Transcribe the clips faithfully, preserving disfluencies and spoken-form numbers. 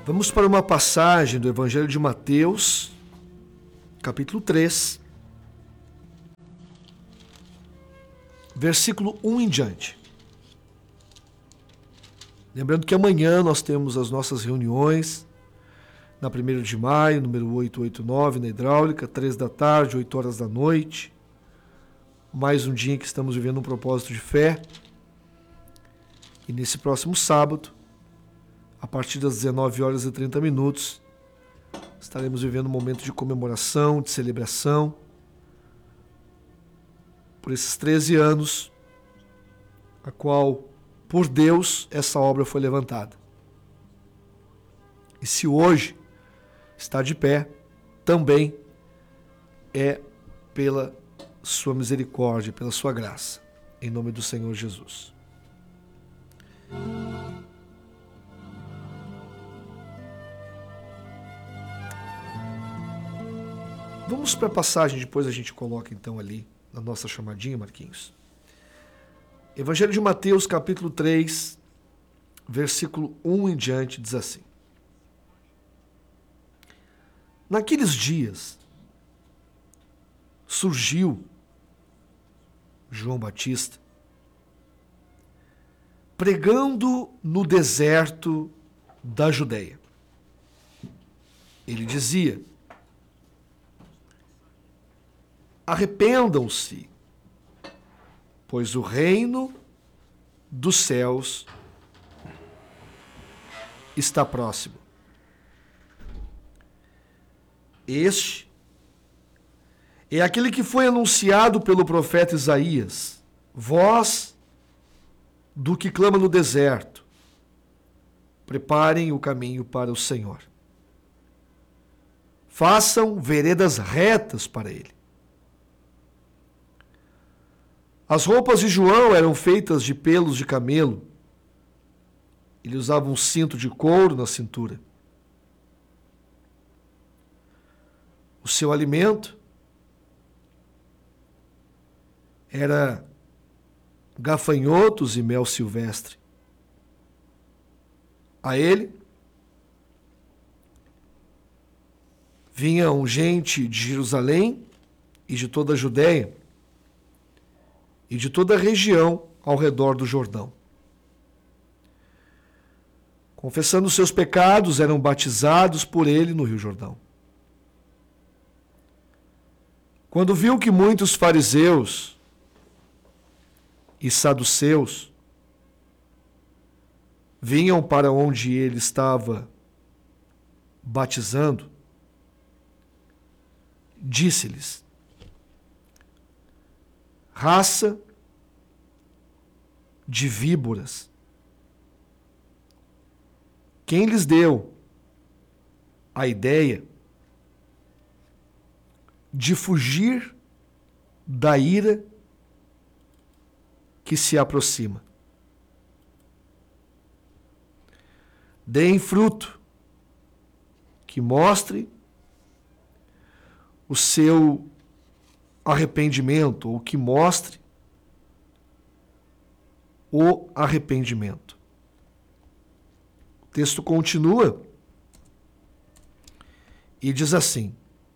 Vamos para uma passagem do Evangelho de Mateus, capítulo três, versículo um em diante. Lembrando que amanhã nós temos as nossas reuniões, na primeira de maio, número oitocentos e oitenta e nove, na Hidráulica, três da tarde, oito horas da noite. Mais um dia em que estamos vivendo um propósito de fé. E nesse próximo sábado, a partir das dezenove horas e trinta minutos, estaremos vivendo um momento de comemoração, de celebração, por esses treze anos, a qual, por Deus, essa obra foi levantada. E se hoje está de pé, também é pela sua misericórdia, pela sua graça, em nome do Senhor Jesus. Vamos para a passagem, depois a gente coloca então ali na nossa chamadinha, Marquinhos. Evangelho de Mateus, capítulo três, versículo um em diante, diz assim: Naqueles dias surgiu João Batista pregando no deserto da Judeia. Ele dizia: Arrependam-se, pois o reino dos céus está próximo. Este é aquele que foi anunciado pelo profeta Isaías, voz do que clama no deserto: preparem o caminho para o Senhor. Façam veredas retas para ele. As roupas de João eram feitas de pelos de camelo. Ele usava um cinto de couro na cintura. O seu alimento era gafanhotos e mel silvestre. A ele vinham gente de Jerusalém e de toda a Judéia e de toda a região ao redor do Jordão. Confessando seus pecados, eram batizados por ele no Rio Jordão. Quando viu que muitos fariseus e saduceus vinham para onde ele estava batizando, disse-lhes: Raça de víboras, quem lhes deu a ideia de fugir da ira que se aproxima? Deem fruto que mostre o seu arrependimento, ou que mostre o arrependimento. O texto continua e diz assim: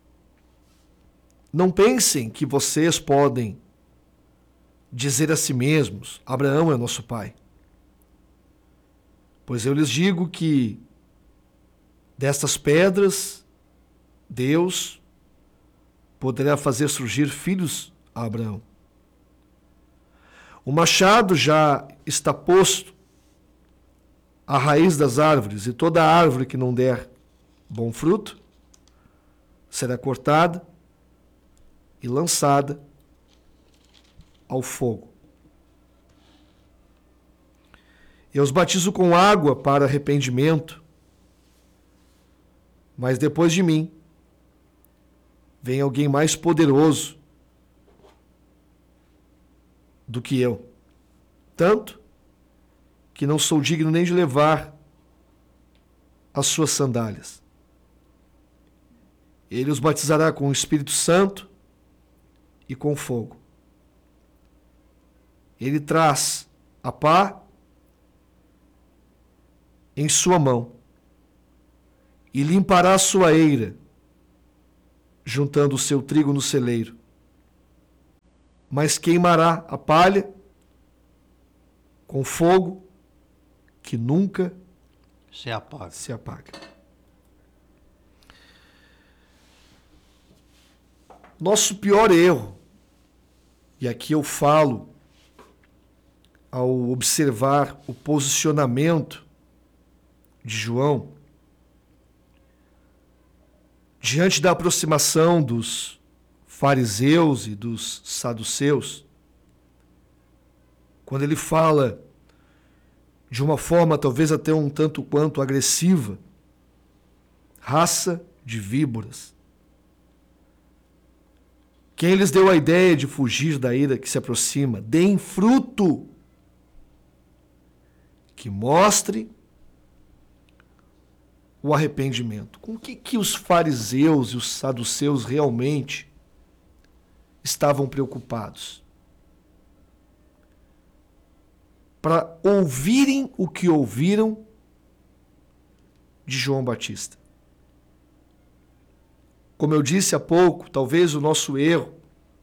Não pensem que vocês podem dizer a si mesmos: Abraão é nosso pai. Pois eu lhes digo que destas pedras Deus poderá fazer surgir filhos a Abraão. O machado já está posto à raiz das árvores, e toda árvore que não der bom fruto será cortada e lançada ao fogo. Eu os batizo com água para arrependimento, mas depois de mim vem alguém mais poderoso do que eu, tanto que não sou digno nem de levar as suas sandálias. Ele os batizará com o Espírito Santo e com fogo. Ele traz a pá em sua mão, e limpará a sua eira, juntando o seu trigo no celeiro. Mas queimará a palha com fogo que nunca se apaga. se apaga. Nosso pior erro, e aqui eu falo ao observar o posicionamento de João, diante da aproximação dos fariseus e dos saduceus, quando ele fala de uma forma talvez até um tanto quanto agressiva, raça de víboras. Quem lhes deu a ideia de fugir da ira que se aproxima? Deem fruto que mostre o arrependimento. Com o que, que os fariseus e os saduceus realmente estavam preocupados? Para ouvirem o que ouviram de João Batista. Como eu disse há pouco, talvez o nosso erro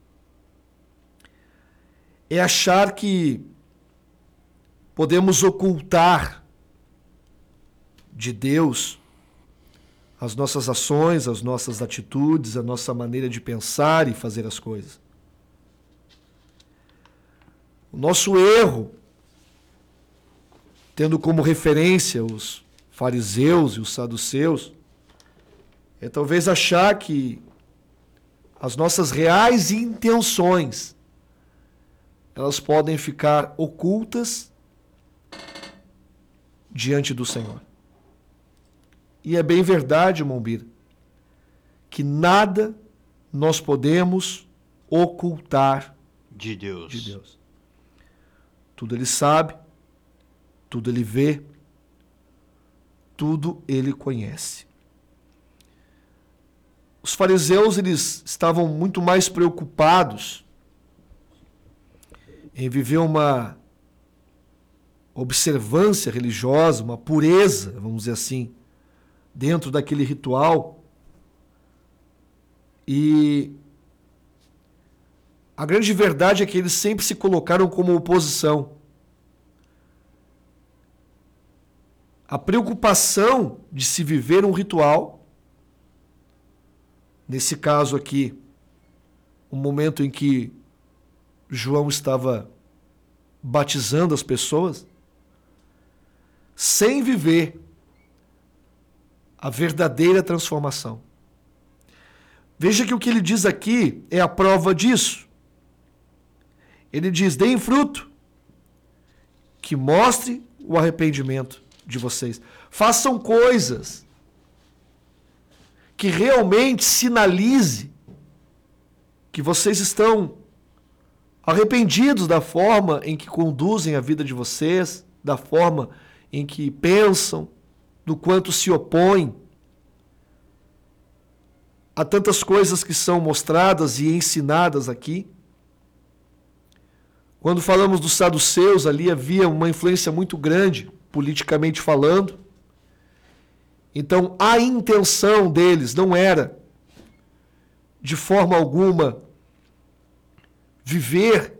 é achar que podemos ocultar de Deus as nossas ações, as nossas atitudes, a nossa maneira de pensar e fazer as coisas. O nosso erro, tendo como referência os fariseus e os saduceus, é talvez achar que as nossas reais intenções elas podem ficar ocultas diante do Senhor. E é bem verdade, Mombira, que nada nós podemos ocultar de Deus. de Deus. Tudo Ele sabe, tudo Ele vê, tudo Ele conhece. Os fariseus eles estavam muito mais preocupados em viver uma observância religiosa, uma pureza, vamos dizer assim, dentro daquele ritual. E a grande verdade é que eles sempre se colocaram como oposição. A preocupação de se viver um ritual, nesse caso aqui, o momento em que João estava batizando as pessoas, sem viver a verdadeira transformação. Veja que o que ele diz aqui é a prova disso. Ele diz: deem fruto que mostre o arrependimento de vocês. Façam coisas que realmente sinalize que vocês estão arrependidos da forma em que conduzem a vida de vocês, da forma em que pensam, do quanto se opõem a tantas coisas que são mostradas e ensinadas aqui. Quando falamos dos saduceus, ali havia uma influência muito grande, politicamente falando. Então, a intenção deles não era, de forma alguma, viver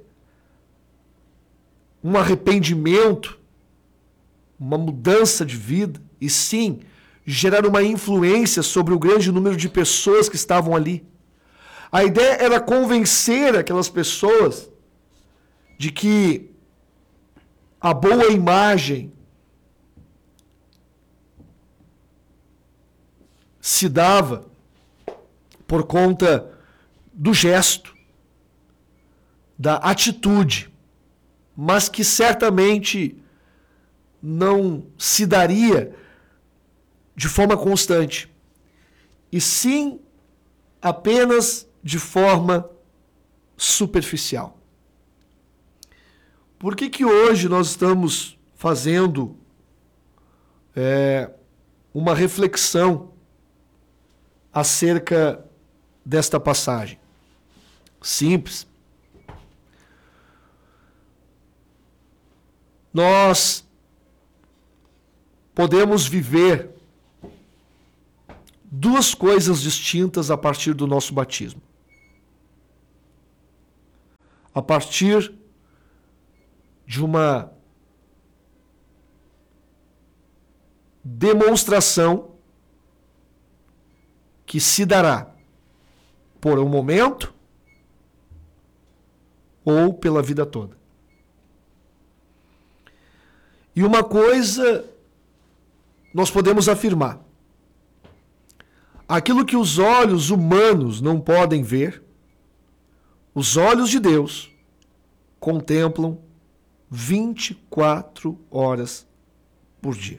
um arrependimento, uma mudança de vida, e sim gerar uma influência sobre o grande número de pessoas que estavam ali. A ideia era convencer aquelas pessoas de que a boa imagem se dava por conta do gesto, da atitude, mas que certamente não se daria de forma constante, e sim apenas de forma superficial. Por que que hoje nós estamos fazendo é, uma reflexão acerca desta passagem? Simples. Nós podemos viver duas coisas distintas a partir do nosso batismo. A partir de uma demonstração que se dará por um momento ou pela vida toda. E uma coisa nós podemos afirmar: aquilo que os olhos humanos não podem ver, os olhos de Deus contemplam vinte e quatro horas por dia.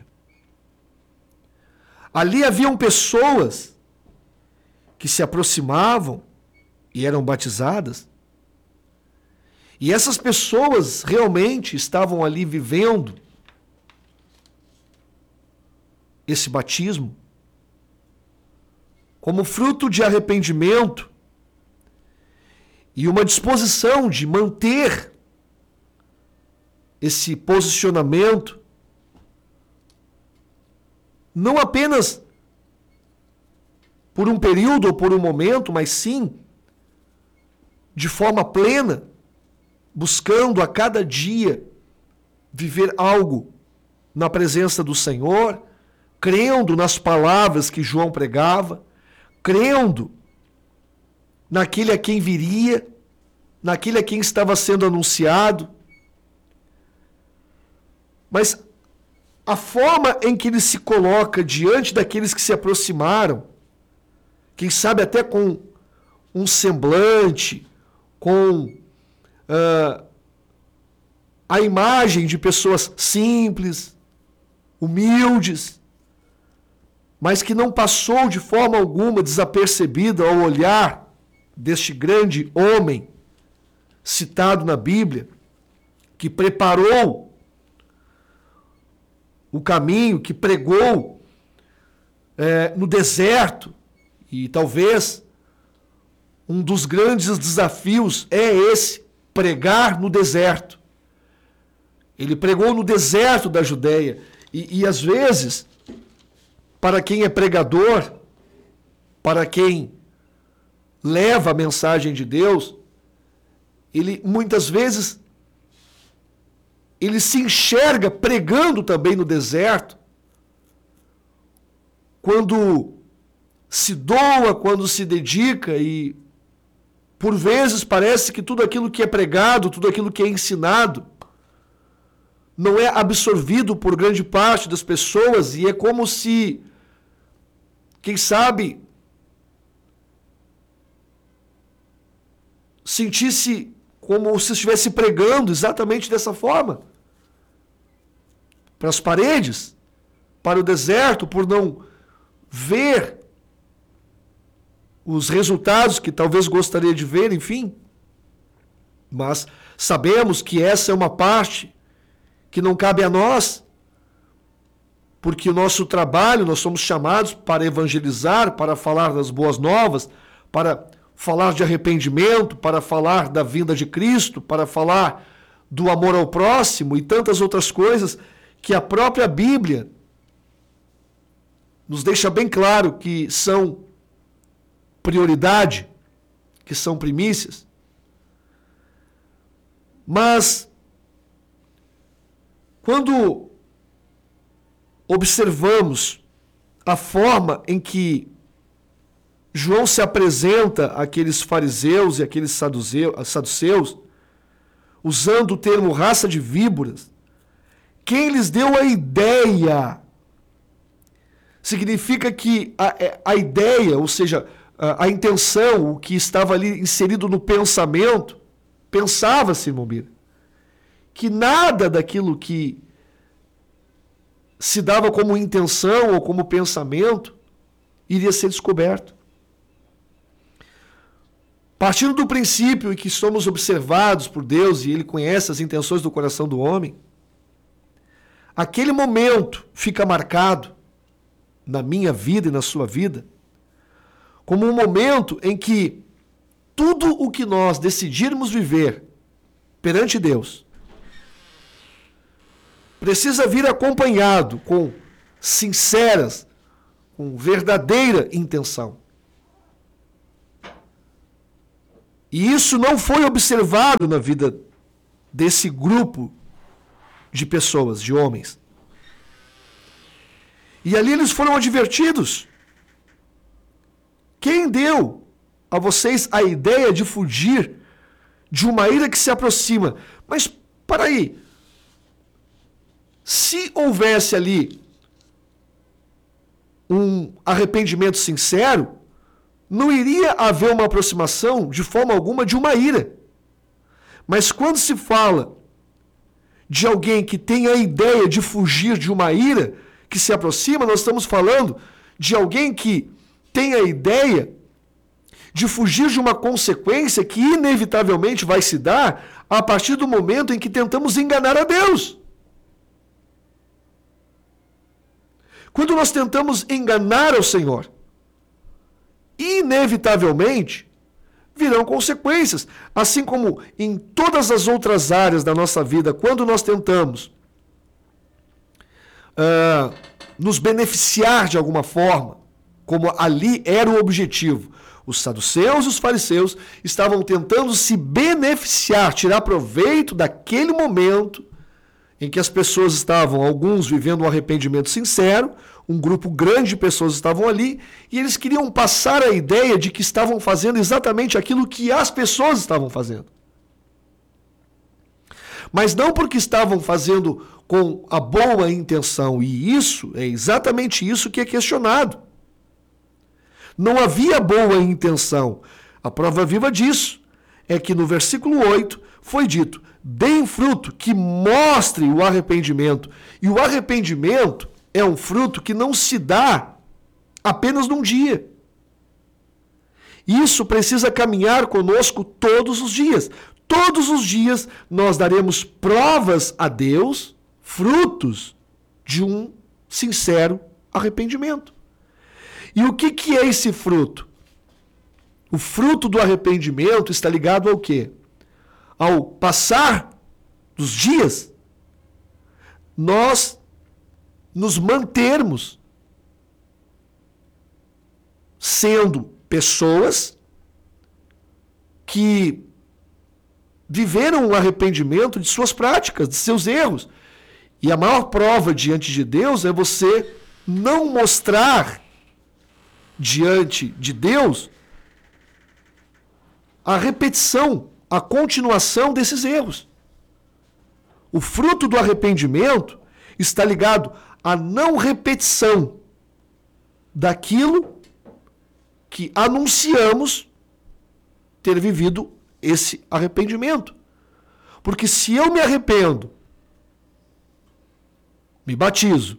Ali haviam pessoas que se aproximavam e eram batizadas, e essas pessoas realmente estavam ali vivendo esse batismo como fruto de arrependimento e uma disposição de manter esse posicionamento, não apenas por um período ou por um momento, mas sim de forma plena, buscando a cada dia viver algo na presença do Senhor, crendo nas palavras que João pregava, crendo naquele a quem viria, naquele a quem estava sendo anunciado. Mas a forma em que ele se coloca diante daqueles que se aproximaram, quem sabe até com um semblante, com uh, a imagem de pessoas simples, humildes, mas que não passou de forma alguma desapercebida ao olhar deste grande homem citado na Bíblia, que preparou o caminho, que pregou é, no deserto, e talvez um dos grandes desafios é esse, pregar no deserto. Ele pregou no deserto da Judeia, e, e às vezes, para quem é pregador, para quem leva a mensagem de Deus, ele muitas vezes ele se enxerga pregando também no deserto, quando se doa, quando se dedica, e por vezes parece que tudo aquilo que é pregado, tudo aquilo que é ensinado, não é absorvido por grande parte das pessoas, e é como se, quem sabe, sentisse como se estivesse pregando exatamente dessa forma, para as paredes, para o deserto, por não ver os resultados que talvez gostaria de ver, enfim. Mas sabemos que essa é uma parte que não cabe a nós, porque o nosso trabalho, nós somos chamados para evangelizar, para falar das boas novas, para falar de arrependimento, para falar da vinda de Cristo, para falar do amor ao próximo e tantas outras coisas que a própria Bíblia nos deixa bem claro que são prioridade, que são primícias. Mas quando observamos a forma em que João se apresenta àqueles fariseus e àqueles saduceus, usando o termo raça de víboras, quem lhes deu a ideia significa que a, a ideia, ou seja, a, a intenção, o que estava ali inserido no pensamento, pensava-se, irmão Bira, que nada daquilo que se dava como intenção ou como pensamento iria ser descoberto. Partindo do princípio em que somos observados por Deus e Ele conhece as intenções do coração do homem, aquele momento fica marcado na minha vida e na sua vida como um momento em que tudo o que nós decidirmos viver perante Deus precisa vir acompanhado com sinceras, com verdadeira intenção. E isso não foi observado na vida desse grupo de pessoas, de homens. E ali eles foram advertidos. Quem deu a vocês a ideia de fugir de uma ira que se aproxima? Mas, para aí, se houvesse ali um arrependimento sincero, não iria haver uma aproximação de forma alguma de uma ira. Mas quando se fala de alguém que tem a ideia de fugir de uma ira que se aproxima, nós estamos falando de alguém que tem a ideia de fugir de uma consequência que inevitavelmente vai se dar a partir do momento em que tentamos enganar a Deus. Quando nós tentamos enganar ao Senhor, inevitavelmente virão consequências. Assim como em todas as outras áreas da nossa vida, quando nós tentamos uh, nos beneficiar de alguma forma, como ali era o objetivo, os saduceus e os fariseus estavam tentando se beneficiar, tirar proveito daquele momento em que as pessoas estavam, alguns vivendo um arrependimento sincero, um grupo grande de pessoas estavam ali, e eles queriam passar a ideia de que estavam fazendo exatamente aquilo que as pessoas estavam fazendo. Mas não porque estavam fazendo com a boa intenção, e isso é exatamente isso que é questionado. Não havia boa intenção. A prova viva disso é que no versículo oito foi dito: deem fruto que mostre o arrependimento. E o arrependimento é um fruto que não se dá apenas num dia. Isso precisa caminhar conosco todos os dias. Todos os dias nós daremos provas a Deus, frutos de um sincero arrependimento. E o que, que é esse fruto? O fruto do arrependimento está ligado ao quê? Ao passar dos dias, nós nos mantermos sendo pessoas que viveram o arrependimento de suas práticas, de seus erros. E a maior prova diante de Deus é você não mostrar diante de Deus a repetição, a continuação desses erros. O fruto do arrependimento está ligado à não repetição daquilo que anunciamos ter vivido esse arrependimento. Porque se eu me arrependo, me batizo,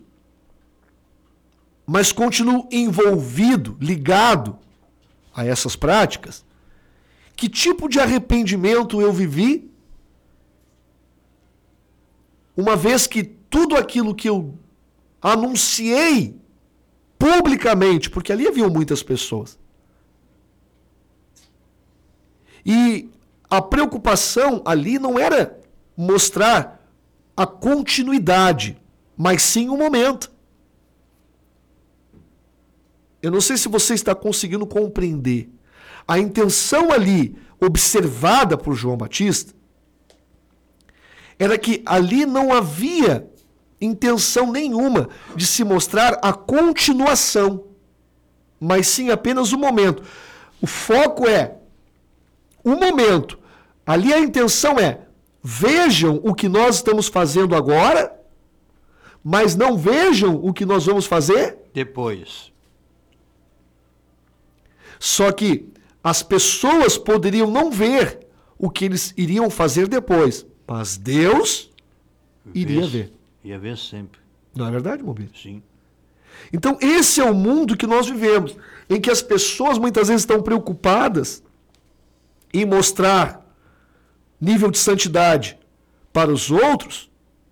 mas continuo envolvido, ligado a essas práticas, que tipo de arrependimento eu vivi, uma vez que tudo aquilo que eu anunciei publicamente, porque ali haviam muitas pessoas, e a preocupação ali não era mostrar a continuidade, mas sim o momento. Eu não sei se você está conseguindo compreender. A intenção ali, observada por João Batista, era que ali não havia intenção nenhuma de se mostrar a continuação, mas sim apenas o momento. O foco é o momento. Ali a intenção é: vejam o que nós estamos fazendo agora, mas não vejam o que nós vamos fazer depois. Só que as pessoas poderiam não ver o que eles iriam fazer depois, mas Deus iria ver. Ia ver sempre. Não é verdade, Mobílio? Sim. Então esse é o mundo que nós vivemos, em que as pessoas muitas vezes estão preocupadas em mostrar nível de santidade para os outros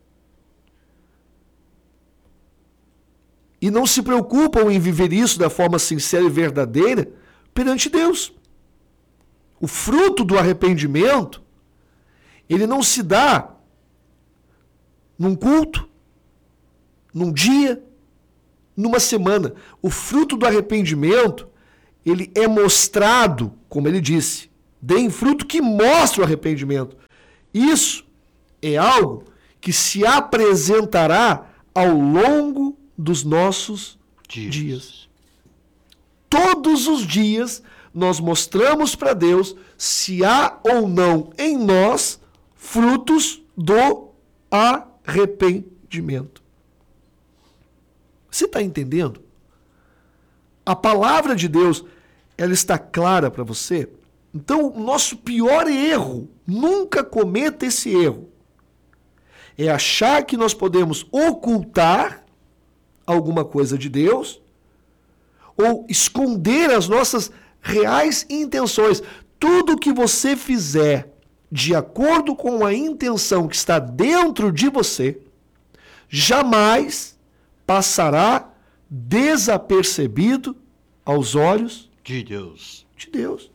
e não se preocupam em viver isso da forma sincera e verdadeira perante Deus. O fruto do arrependimento, ele não se dá num culto, num dia, numa semana. O fruto do arrependimento, ele é mostrado, como ele disse, deem fruto que mostra o arrependimento. Isso é algo que se apresentará ao longo dos nossos dias. dias. Todos os dias nós mostramos para Deus se há ou não em nós frutos do arrependimento. Você está entendendo? A palavra de Deus, ela está clara para você? Então, o nosso pior erro, nunca cometa esse erro, é achar que nós podemos ocultar alguma coisa de Deus ou esconder as nossas reais intenções. Tudo que você fizer de acordo com a intenção que está dentro de você, jamais passará desapercebido aos olhos de Deus. De Deus.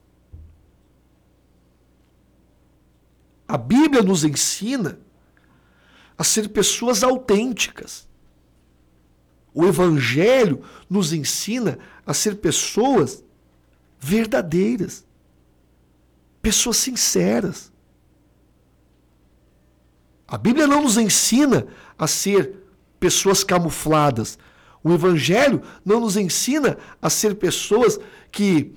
A Bíblia nos ensina a ser pessoas autênticas. O Evangelho nos ensina a ser pessoas verdadeiras, pessoas sinceras. A Bíblia não nos ensina a ser pessoas camufladas. O Evangelho não nos ensina a ser pessoas que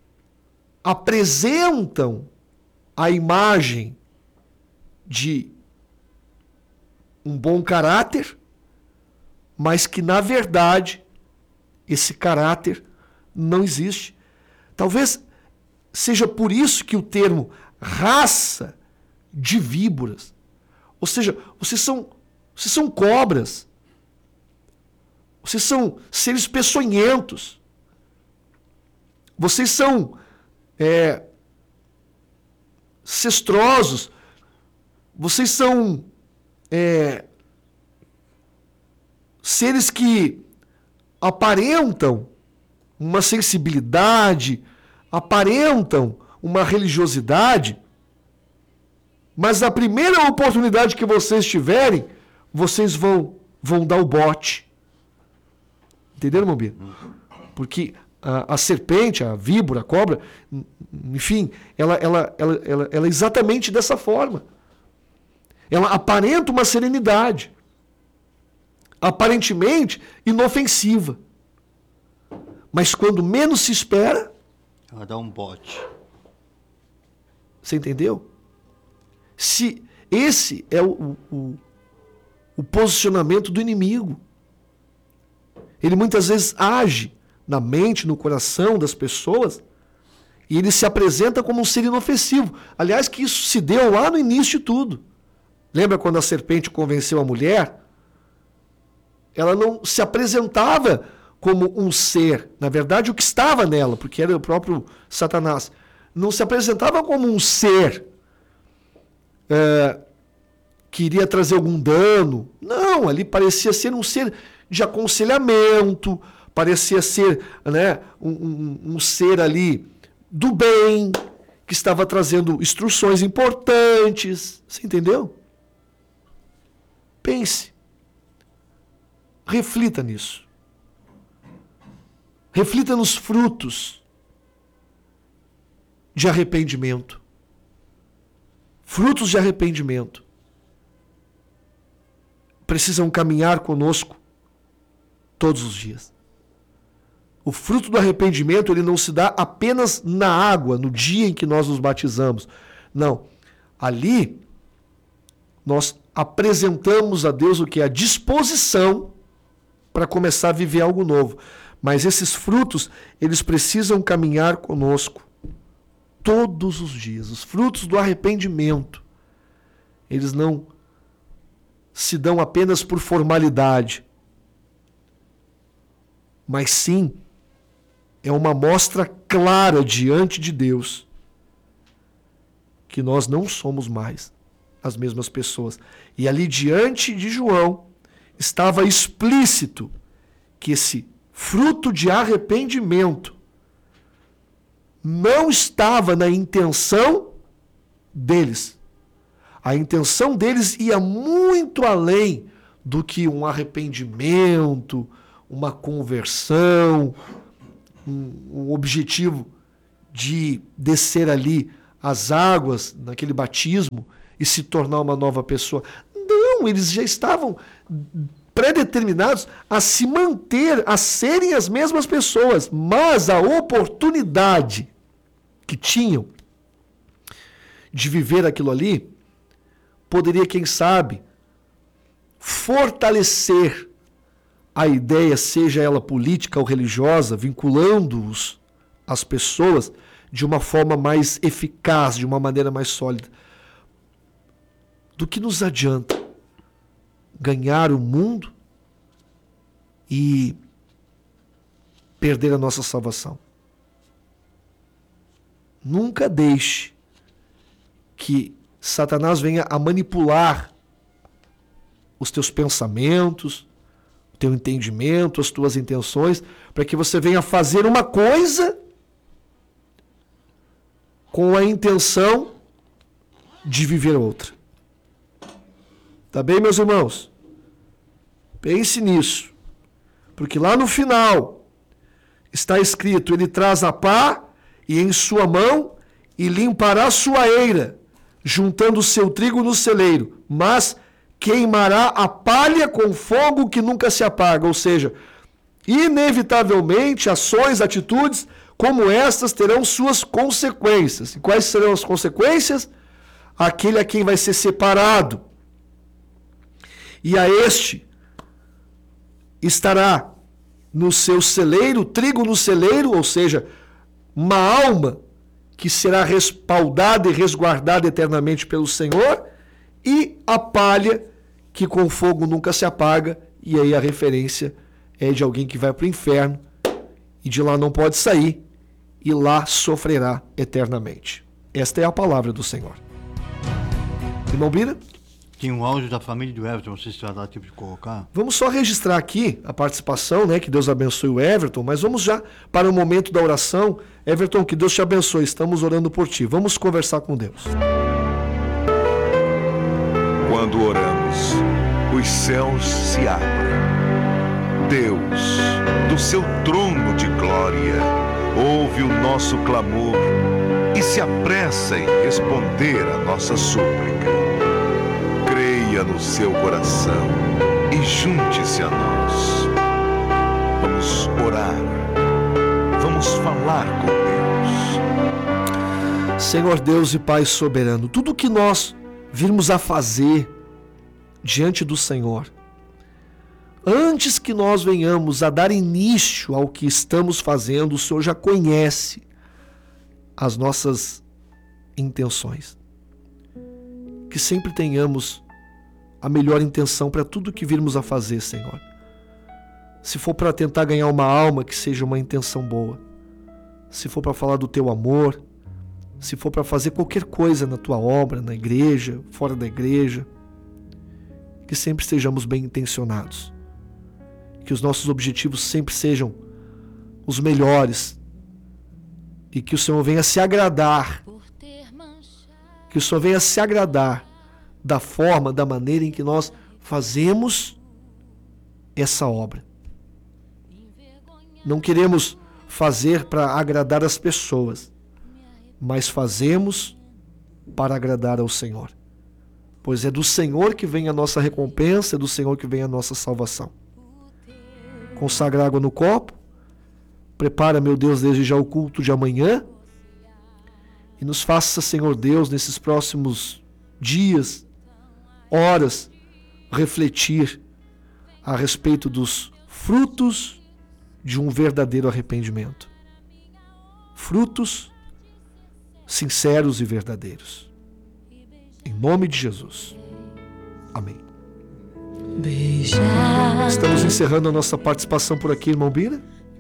apresentam a imagem de um bom caráter, mas que, na verdade, esse caráter não existe. Talvez seja por isso que o termo raça de víboras, ou seja, vocês são, vocês são cobras, vocês são seres peçonhentos, vocês são é, cestrosos, vocês são é, seres que aparentam uma sensibilidade, aparentam uma religiosidade, mas na primeira oportunidade que vocês tiverem, vocês vão, vão dar o bote. Entenderam, Mobia? Porque a, a serpente, a víbora, a cobra, enfim, ela, ela, ela, ela, ela é exatamente dessa forma. Ela aparenta uma serenidade, aparentemente inofensiva. Mas quando menos se espera, ela dá um bote. Você entendeu? Se esse é o, o, o posicionamento do inimigo. Ele muitas vezes age na mente, no coração das pessoas, e ele se apresenta como um ser inofensivo. Aliás, que isso se deu lá no início de tudo. Lembra quando a serpente convenceu a mulher? Ela não se apresentava como um ser. Na verdade, o que estava nela, porque era o próprio Satanás, não se apresentava como um ser é, que iria trazer algum dano. Não, ali parecia ser um ser de aconselhamento, parecia ser, né, um, um, um ser ali do bem, que estava trazendo instruções importantes. Você entendeu? Pense. Reflita nisso. Reflita nos frutos de arrependimento. Frutos de arrependimento precisam caminhar conosco todos os dias. O fruto do arrependimento, ele não se dá apenas na água, no dia em que nós nos batizamos. Não. Ali, nós apresentamos a Deus o que é a disposição para começar a viver algo novo. Mas esses frutos, eles precisam caminhar conosco todos os dias. Os frutos do arrependimento, eles não se dão apenas por formalidade, mas sim é uma mostra clara diante de Deus que nós não somos mais as mesmas pessoas. E ali diante de João estava explícito que esse fruto de arrependimento não estava na intenção deles. A intenção deles ia muito além do que um arrependimento, uma conversão, um, um objetivo de descer ali as águas naquele batismo e se tornar uma nova pessoa. Não, eles já estavam predeterminados a se manter, a serem as mesmas pessoas, mas a oportunidade que tinham de viver aquilo ali poderia, quem sabe, fortalecer a ideia, seja ela política ou religiosa, vinculando-os às pessoas de uma forma mais eficaz, de uma maneira mais sólida. Do que nos adianta ganhar o mundo e perder a nossa salvação? Nunca deixe que Satanás venha a manipular os teus pensamentos, o teu entendimento, as tuas intenções, para que você venha fazer uma coisa com a intenção de viver outra. Tá bem, meus irmãos? Pense nisso. Porque lá no final está escrito: ele traz a pá e em sua mão e limpará sua eira, juntando o seu trigo no celeiro, mas queimará a palha com fogo que nunca se apaga. Ou seja, inevitavelmente ações, atitudes como estas terão suas consequências. E quais serão as consequências? Aquele a quem vai ser separado. E a este estará no seu celeiro, trigo no celeiro, ou seja, uma alma que será respaldada e resguardada eternamente pelo Senhor, e a palha que com fogo nunca se apaga, e aí a referência é de alguém que vai para o inferno e de lá não pode sair, e lá sofrerá eternamente. Esta é a palavra do Senhor. Irmão Bira? Tinha um áudio da família do Everton, não sei se vai dar tempo de colocar. Vamos só registrar aqui a participação, né? Que Deus abençoe o Everton, mas vamos já para o momento da oração. Everton, que Deus te abençoe, estamos orando por ti. Vamos conversar com Deus. Quando oramos, os céus se abrem. Deus, do seu trono de glória, ouve o nosso clamor e se apressa em responder a nossa súplica. Creia no seu coração e junte-se a nós. Vamos orar. Vamos falar com Deus. Senhor Deus e Pai soberano, tudo que nós virmos a fazer diante do Senhor, antes que nós venhamos a dar início ao que estamos fazendo, o Senhor já conhece as nossas intenções. Que sempre tenhamos a melhor intenção para tudo que virmos a fazer, Senhor. Se for para tentar ganhar uma alma, que seja uma intenção boa. Se for para falar do teu amor, se for para fazer qualquer coisa na tua obra, na igreja, fora da igreja, que sempre estejamos bem intencionados. Que os nossos objetivos sempre sejam os melhores e que o Senhor venha se agradar, que o Senhor venha se agradar da forma, da maneira em que nós fazemos essa obra. Não queremos fazer para agradar as pessoas, mas fazemos para agradar ao Senhor. Pois é do Senhor que vem a nossa recompensa, é do Senhor que vem a nossa salvação. Consagra água no copo, prepara, meu Deus, desde já o culto de amanhã e nos faça, Senhor Deus, nesses próximos dias, horas, refletir a respeito dos frutos de um verdadeiro arrependimento. Frutos sinceros e verdadeiros. Em nome de Jesus. Amém. Estamos encerrando a nossa participação por aqui, irmão Bira.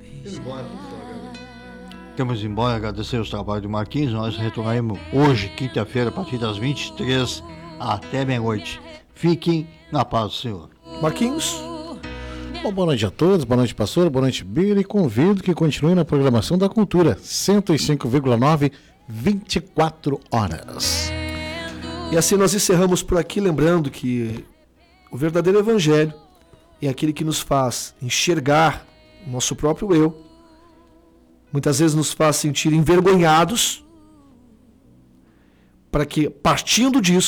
Temos embora, agradecer os trabalhos do Marquinhos. Nós retornaremos hoje, quinta-feira, a partir das vinte e três até meia-noite. Fiquem na paz do Senhor. Marquinhos. Bom, boa noite a todos, boa noite, pastor, boa noite, Bira, e convido que continue na programação da Cultura, cento e cinco vírgula nove, vinte e quatro horas. E assim nós encerramos por aqui, lembrando que o verdadeiro evangelho, é aquele que nos faz enxergar o nosso próprio eu, muitas vezes nos faz sentir envergonhados, para que, partindo disso,